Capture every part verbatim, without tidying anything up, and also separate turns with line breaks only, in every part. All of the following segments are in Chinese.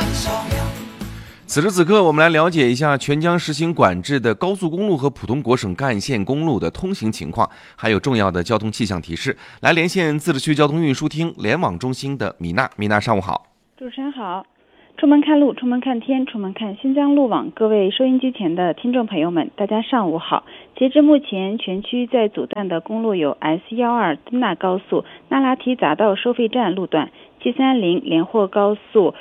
此时此刻，我们来了解一下全疆实行管制的高速公路和普通国省干线公路的通行情况，还有重要的交通气象提示。来连线自治区交通运输厅联网中心的米娜，米娜上午好。
主持人好。出门看路，出门看天，出门看新疆路网。各位收音机前的听众朋友们，大家上午好。截至目前，全区在阻断的公路有 S 一二 敦纳高速那拉提匝道收费站路段、G 三十 连霍高速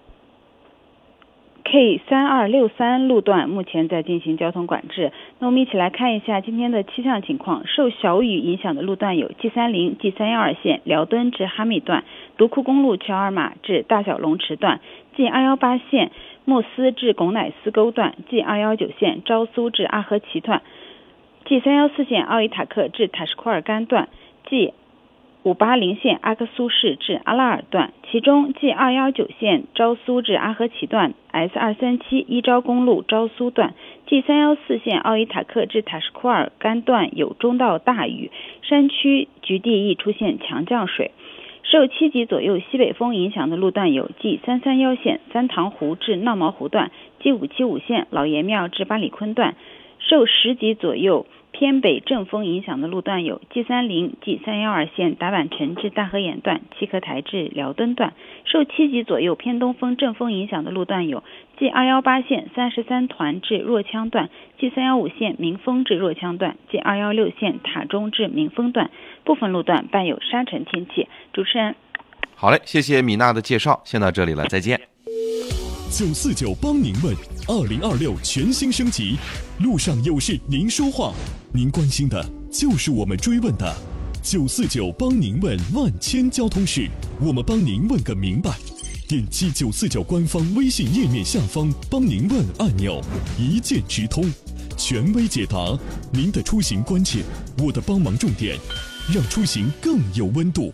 K 三二六三路段目前在进行交通管制。那我们一起来看一下今天的气象情况。受小雨影响的路段有 G 三十、G 三一二 线辽敦至哈密段、独库公路乔尔玛至大小龙池段、G 二一八 线莫斯至拱乃斯沟段、G 二一九 线昭苏至阿合奇段、G 三一四 线奥伊塔克至塔什库尔干段、G五八零 线阿克苏市至阿拉尔段，其中 G 二一九 线昭苏至阿合奇段、S 二三七 伊昭公路昭苏段、G 三一四 线奥伊塔克至塔什库尔干段有中到大雨，山区局地易出现强降水。受七级左右西北风影响的路段有 G 三三一 线三塘湖至闹毛湖段、G 五七五 线老爷庙至八里坤段。受十级左右偏北阵风影响的路段有 G 三十、G 三一二 线达坂城至大河沿段、七克台至辽敦段。受七级左右偏东风阵风影响的路段有 G 二一八 线三十三团至若羌段、G 三一五 线民丰至若羌段、G 二一六 线塔中至民丰段。部分路段伴有沙尘天气。主持人，
好嘞，谢谢米娜的介绍，先到这里了，再见。
九四九帮您问，二零二六全新升级，路上有事您说话，您关心的就是我们追问的。九四九帮您问万千交通事，我们帮您问个明白。点击九四九官方微信页面下方帮您问按钮，一键直通，权威解答您的出行关切，我的帮忙重点，让出行更有温度。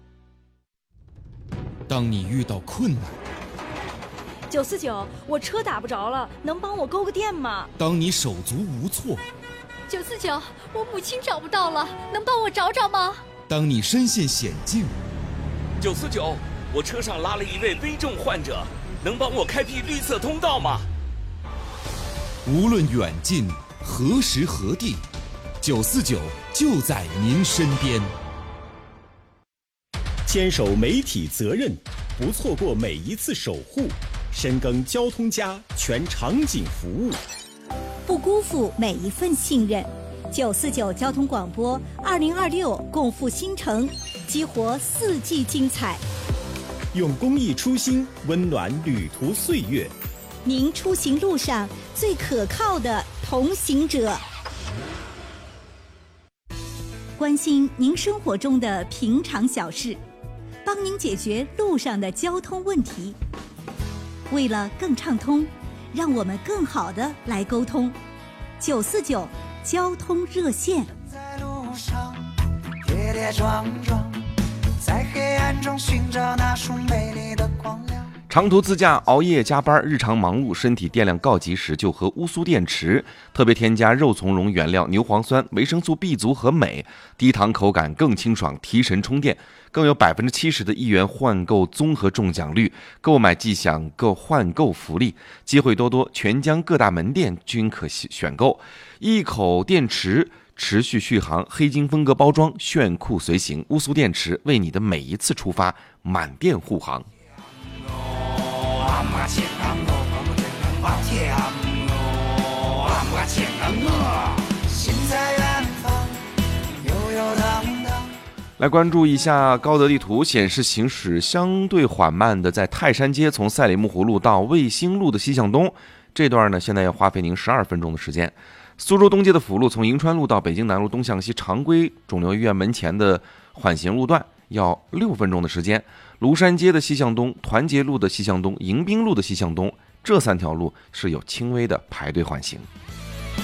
当你遇到困难，
九四九，我车打不着了，能帮我勾个电吗？
当你手足无措，
九四九，我母亲找不到了，能帮我找找吗？
当你身陷险境，
九四九，我车上拉了一位危重患者，能帮我开辟绿色通道吗？
无论远近，何时何地，九四九就在您身边。
坚守媒体责任，不错过每一次守护，深耕交通家全场景服务，
不辜负每一份信任。九四九交通广播二零二六共赴新城，激活四季精彩，
用公益初心温暖旅途岁月。
您出行路上最可靠的同行者，关心您生活中的平常小事，帮您解决路上的交通问题。为了更畅通，让我们更好的来沟通。九四九交通热线。
在路上跌跌撞撞，在黑暗中寻找那束美丽的光亮。
长途自驾、熬夜加班、日常忙碌，身体电量告急时，就喝乌苏电池。特别添加肉苁蓉原料牛磺酸、维生素 B 族和镁，低糖口感更清爽，提神充电。更有百分之七十的一元换购综合中奖率，购买即享购换购福利，机会多多，全疆各大门店均可选购。一口电池，持续续航，黑金风格包装，炫酷随行。乌苏电池为你的每一次出发满电护航。来关注一下高德地图，显示行驶相对缓慢的在泰山街从赛里木湖路到卫星路的西向东这段呢，现在要花费您十二分钟的时间。苏州东街的辅路从银川路到北京南路东向西常规肿瘤医院门前的缓行路段要六分钟的时间。庐山街的西向东、团结路的西向东、迎宾路的西向东，这三条路是有轻微的排队缓行。